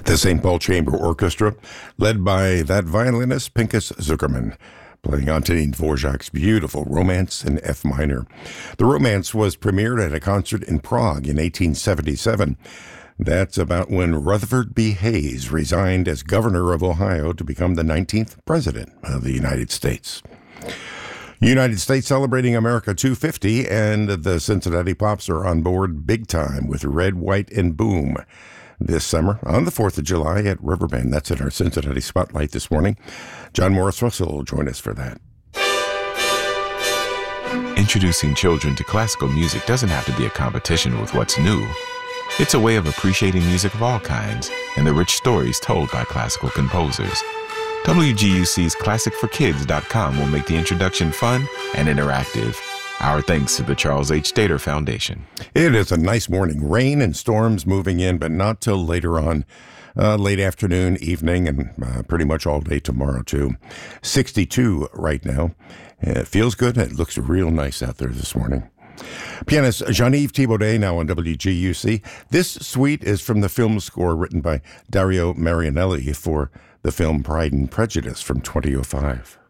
The St. Paul Chamber Orchestra, led by that violinist Pinchas Zuckerman, playing Antonin Dvorak's beautiful Romance in F minor. The Romance was premiered at a concert in Prague in 1877. That's about when Rutherford B. Hayes resigned as governor of Ohio to become the 19th president of the United States. United States celebrating America 250, and the Cincinnati Pops are on board big time with Red, White, and Boom this summer on the 4th of July at Riverbend. That's in our Cincinnati Spotlight this morning. John Morris Russell will join us for that. Introducing children to classical music doesn't have to be a competition with what's new. It's a way of appreciating music of all kinds and the rich stories told by classical composers. WGUC's ClassicForKids.com will make the introduction fun and interactive. Our thanks to the Charles H. Stater Foundation. It is a nice morning. Rain and storms moving in, but not till later on. Late afternoon, evening, and pretty much all day tomorrow, too. 62 right now. It feels good. It looks real nice out there this morning. Pianist Jean-Yves Thibaudet now on WGUC. This suite is from the film score written by Dario Marianelli for the film Pride and Prejudice from 2005.